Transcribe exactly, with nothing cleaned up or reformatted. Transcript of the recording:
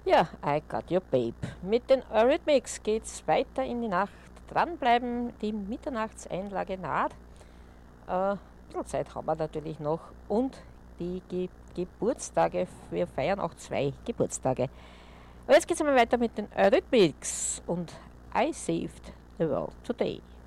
Ja, I Got Your Babe. Mit den Eurythmics geht's weiter in die Nacht. Dranbleiben, die Mitternachtseinlage naht. Äh, ein bisschen Zeit haben wir natürlich noch. Und die Ge Geburtstage, wir feiern auch zwei Geburtstage. Aber jetzt geht's einmal weiter mit den Eurythmics und I Saved the World Today.